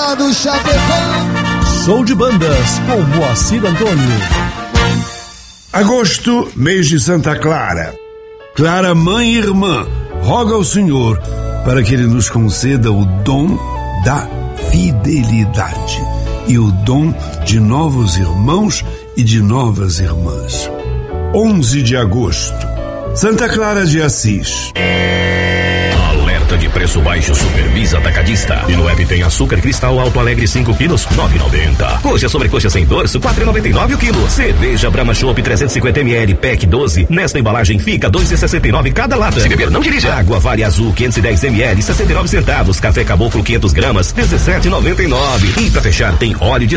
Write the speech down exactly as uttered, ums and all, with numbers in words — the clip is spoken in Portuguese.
Obrigado, Chapecó. Show de bandas com Moacir Antônio. Agosto, mês de Santa Clara. Clara, mãe e irmã, roga ao Senhor para que Ele nos conceda o dom da fidelidade e o dom de novos irmãos e de novas irmãs. onze de agosto, Santa Clara de Assis. De preço baixo Superbis Atacadista. E no app tem açúcar cristal Alto Alegre cinco quilos, nove e noventa. Coxa sobre coxa sem dorso, quatro e noventa e nove o quilo. Cerveja Brahma Chopp trezentos e cinquenta mililitros, pack doze. Nesta embalagem fica dois e sessenta e nove cada lata. Se beber, não dirija. Água Vale Azul quinhentos e dez mililitros, sessenta e nove centavos. Café Caboclo quinhentas gramas, dezessete e noventa e nove. E pra fechar tem óleo de